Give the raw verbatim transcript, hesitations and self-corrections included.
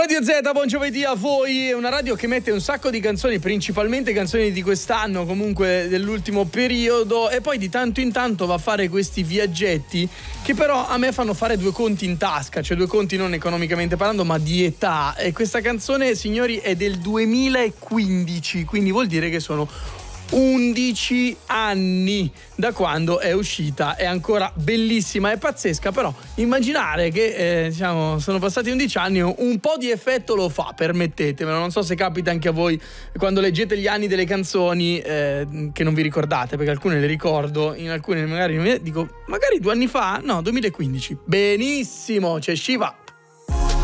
Radio Z, buon giovedì a voi. È una radio che mette un sacco di canzoni, principalmente canzoni di quest'anno, comunque dell'ultimo periodo, e poi di tanto in tanto va a fare questi viaggetti che però a me fanno fare due conti in tasca, cioè due conti non economicamente parlando ma di età. E questa canzone, signori, è del duemilaquindici, quindi vuol dire che sono undici anni da quando è uscita. È ancora bellissima, è pazzesca, però immaginare che eh, diciamo sono passati undici anni un po' di effetto lo fa, permettetemelo. Non so se capita anche a voi quando leggete gli anni delle canzoni eh, che non vi ricordate, perché alcune le ricordo, in alcune magari dico magari due anni fa, no, duemilaquindici. Benissimo, c'è Shiva.